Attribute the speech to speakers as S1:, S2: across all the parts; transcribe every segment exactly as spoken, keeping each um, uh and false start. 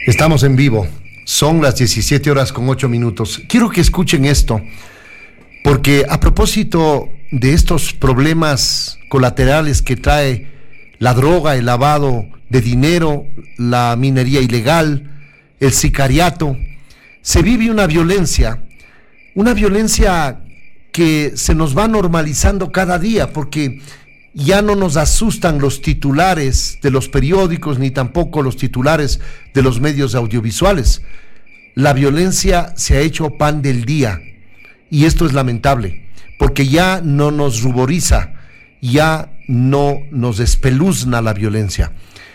S1: Estamos en vivo, son las diecisiete horas con ocho minutos. Quiero que escuchen esto, porque a propósito de estos problemas colaterales que trae la droga, el lavado de dinero, la minería ilegal, el sicariato, se vive una violencia, una violencia que se nos va normalizando cada día, porque ya no nos asustan los titulares de los periódicos, ni tampoco los titulares de los medios audiovisuales. La violencia se ha hecho pan del día, y esto es lamentable, porque ya no nos ruboriza, ya no nos espeluzna la violencia.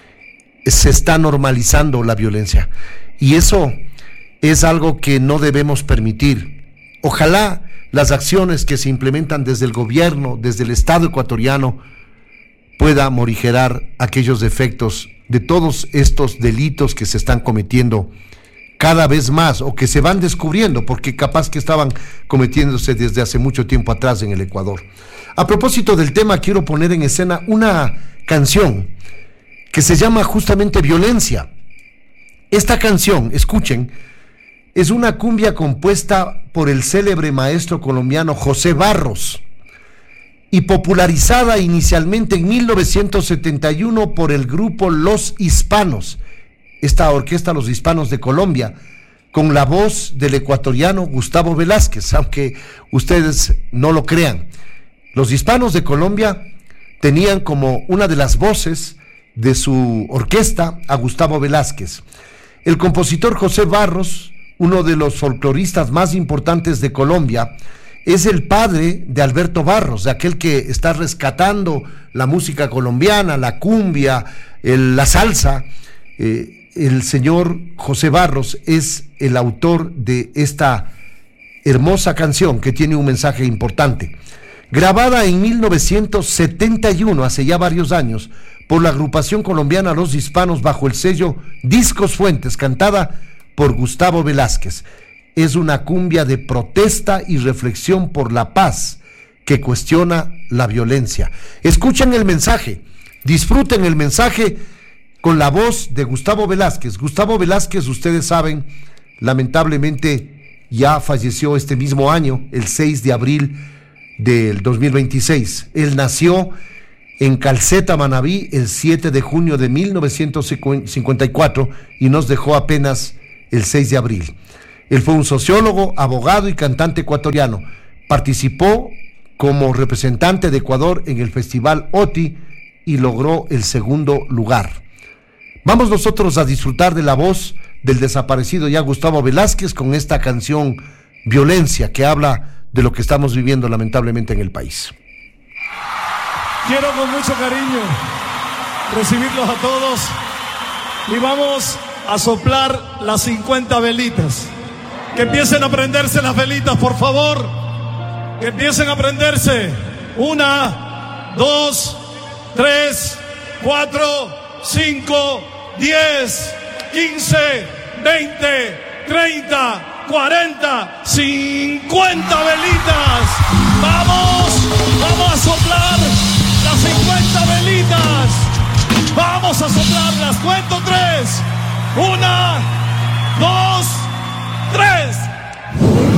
S1: Se está normalizando la violencia, y eso es algo que no debemos permitir. Ojalá las acciones que se implementan desde el gobierno, desde el Estado ecuatoriano, pueda morigerar aquellos defectos de todos estos delitos que se están cometiendo cada vez más o que se van descubriendo, porque capaz que estaban cometiéndose desde hace mucho tiempo atrás en el Ecuador. A propósito del tema, quiero poner en escena una canción que se llama justamente Violencia. Esta canción, escuchen, es una cumbia compuesta por el célebre maestro colombiano José Barros y popularizada inicialmente en mil novecientos setenta y uno por el grupo Los Hispanos, esta orquesta Los Hispanos de Colombia, con la voz del ecuatoriano Gustavo Velázquez, aunque ustedes no lo crean. Los Hispanos de Colombia tenían como una de las voces de su orquesta a Gustavo Velázquez. El compositor José Barros, uno de los folcloristas más importantes de Colombia, es el padre de Alberto Barros, de aquel que está rescatando la música colombiana, la cumbia, el, la salsa. Eh, el señor José Barros es el autor de esta hermosa canción que tiene un mensaje importante. Grabada en mil novecientos setenta y uno, hace ya varios años, por la agrupación colombiana Los Hispanos bajo el sello Discos Fuentes, cantada por Gustavo Velázquez. Es una cumbia de protesta y reflexión por la paz que cuestiona la violencia. Escuchen el mensaje, disfruten el mensaje con la voz de Gustavo Velázquez. Gustavo Velázquez, ustedes saben, lamentablemente ya falleció este mismo año, el seis de abril del dos mil veintiséis. Él nació en Calceta, Manabí, el siete de junio de mil novecientos cincuenta y cuatro y nos dejó apenas el seis de abril. Él fue un sociólogo, abogado y cantante ecuatoriano. Participó como representante de Ecuador en el Festival OTI y logró el segundo lugar. Vamos nosotros a disfrutar de la voz del desaparecido ya Gustavo Velázquez con esta canción Violencia, que habla de lo que estamos viviendo lamentablemente en el país.
S2: Quiero con mucho cariño recibirlos a todos y vamos a soplar las cincuenta velitas. Que empiecen a prenderse las velitas, por favor. Que empiecen a prenderse. Una, dos, tres, cuatro, cinco, diez, quince, veinte, treinta, cuarenta, cincuenta velitas.